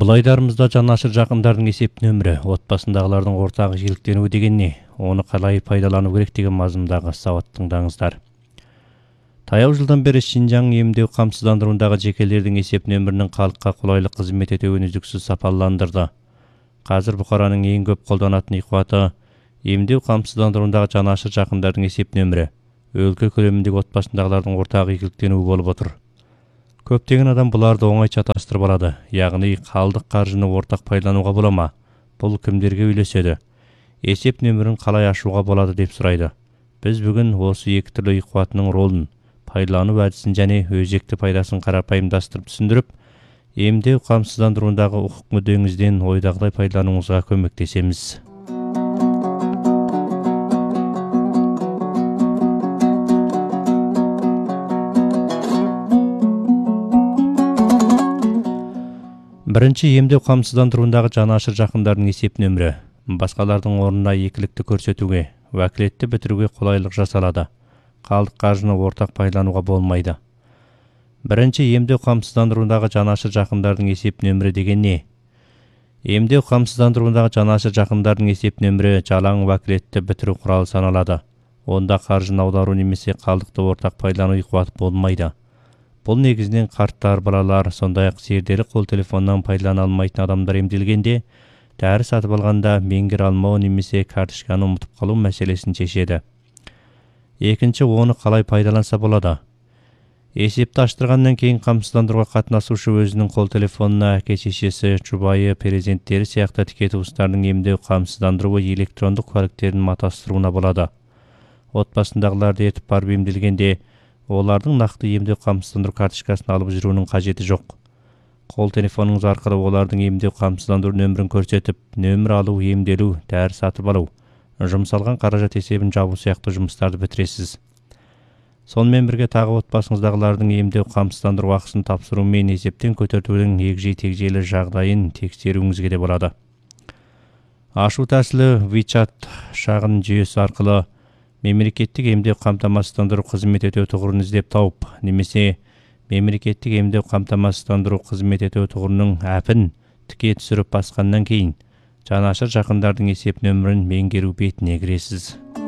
Бұл айдарымызда жанашыр жақындардың есеп нөмірі, отбасындағылардың ортақ игіліктенуі деген не, оны қалай пайдалану керек деген мазмұндағы сауат тыңдаңыздар. Таяу жылдан бері Шинжаң емдеу қамсыздандыруындағы жекелердің есеп нөмірінің халыққа қолайлы қызмет етуін үздіксіз сапаландырды. Қазір бұқараның ең көп қолданатын иқуаты емдеу қамсыздандыруындағы жанашыр жақындардың есеп нөмірі, өлкө көлеміндегі отбасындағылардың ортақ игіліктенуі болып отыр. Көптеген адам бұларды оңай шатастырып алады, яғни қалдық қаржыны ортақ пайдалануға бола ма? Бұл кімдерге үйлеседі? Есеп нөмірін қалай ашуға болады деп сұрайды. Біз бүгін осы екі түрлі иқуатының ролын, пайдалану әдісін және өзекті пайдасын қарапайымдастырып түсіндіріп, емдеу қамсыздандыруындағы құқық мүддеңізден ойдағыдай пайдалануыңызға көмектесеміз. Бірінші, емдеу қамсыздандыруындағы жанашыр жақындардың есеп нөмірі. Басқалардың орнына екілікті көрсетуге, уәкілетті бітіруге қолайлық жасалады. Қалдық қаржыны ортақ пайдалануға болмайды. Бірінші, емдеу қамсыздандыруындағы жанашыр жақындардың есеп нөмірі деген не? Емдеу қамсыздандыруындағы жанашыр жақындардың есеп нөмірі жалаң уәкілетті бітіру құралы саналады. Онда қаржыны аудару немесе қалдықты ортақ пайдалану иқуат болмайды. Бұл негізінен қарттар, балалар, сондай-ақ зерделі қол телефоннан пайдалана алмайтын адамдар емделгенде, дәрі сатып алғанда меңгере алмау немесе карточканы ұмытып қалу мәселесін шешеді. Екінші, оны қалай пайдаланса болады? Есепті аштырғаннан кейін қамсыздандыруға қатынасушы өзінің қол телефонына әке-шешесі, жұбайы, перзенттері сияқты тіке туыстарының емдеу қамсыздандыруы электрондық куәліктерін матастыруына болады. Отбасындағыларды етіп барып емделгенде, олардың нақты емдеу қамсыздандыру карточкасын алып жүруінің қажеті жоқ. Қол телефоныңыз арқылы олардың емдеу қамсыздандыру нөмірін көрсетіп, нөмір алу, емделу, дәрі сатып алу, жұмсалған қаражат есебін жабу сияқты жұмыстарды бітіресіз. Сонымен бірге тағы отбасыңыздағылардың емдеу қамсыздандыру ақысын тапсыру мен есептен көтертудің егжей-тегжейлі жағдайын тексеруіңізге де болады. Ашу тәсілі WeChat шағын жүйесі арқылы мемлекеттік емдеу қамтамасыздандыру қызмет ету тұғырын іздеп тауып, немесе мемлекеттік емдеу қамтамасыздандыру қызмет ету тұғырының әпін тіке түсіріп басқаннан кейін жанашыр жақындардың есеп нөмірін меңгеру бетіне кіресіз.